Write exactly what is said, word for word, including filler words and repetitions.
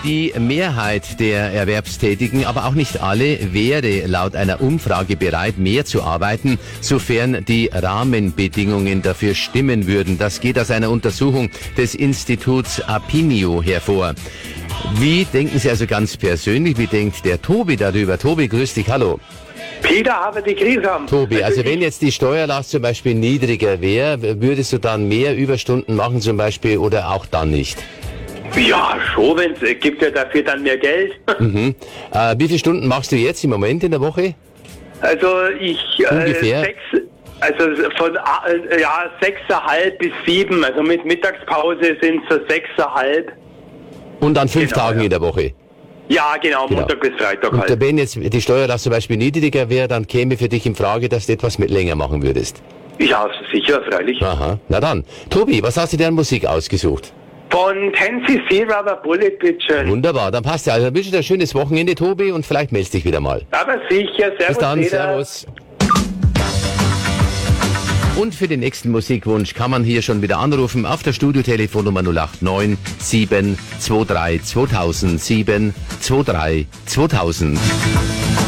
Die Mehrheit der Erwerbstätigen, aber auch nicht alle, wäre laut einer Umfrage bereit, mehr zu arbeiten, sofern die Rahmenbedingungen dafür stimmen würden. Das geht aus einer Untersuchung des Instituts Apinio hervor. Wie denken Sie also ganz persönlich, wie denkt der Tobi darüber? Tobi, grüß dich, hallo. Peter, habe die Krise haben. Tobi, also wenn jetzt die Steuerlast zum Beispiel niedriger wäre, würdest du dann mehr Überstunden machen zum Beispiel oder auch dann nicht? Ja, schon, wenn es gibt ja dafür dann mehr Geld. Mhm. Äh, wie viele Stunden machst du jetzt im Moment in der Woche? Also ich Ungefähr? Äh, sechs, also von äh, ja sechseinhalb bis sieben, also mit Mittagspause sind es so sechseinhalb. Und an fünf Genau, Tagen ja. in der Woche? Ja, genau, Genau. Montag bis Freitag Und halt. wenn jetzt die Steuerlast zum Beispiel niedriger wäre, dann käme für dich in Frage, dass du etwas mit länger machen würdest. Ja, sicher, freilich. Aha, na dann. Tobi, was hast du dir an Musik ausgesucht? Von ten C C Rubber Bullet, bitte. Wunderbar, dann passt ja. Also wünsche dir ein schönes Wochenende, Tobi, und vielleicht meldest dich wieder mal. Aber sicher, servus. Bis dann, Peter. servus. Und für den nächsten Musikwunsch kann man hier schon wieder anrufen auf der Studiotelefonnummer null acht neun sieben zwei drei zweitausend sieben zwei drei zweitausend.